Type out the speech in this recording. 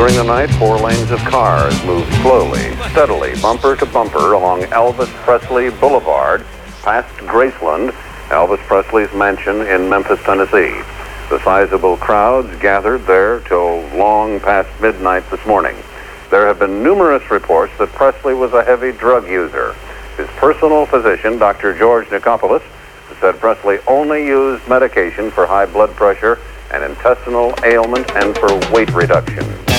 During the night, 4 lanes of cars moved slowly, steadily, bumper to bumper along Elvis Presley Boulevard, past Graceland, Elvis Presley's mansion in Memphis, Tennessee. The sizable crowds gathered there till long past midnight this morning. There have been numerous reports that Presley was a heavy drug user. His personal physician, Dr. George Nicopolis, said Presley only used medication for high blood pressure and intestinal ailment and for weight reduction.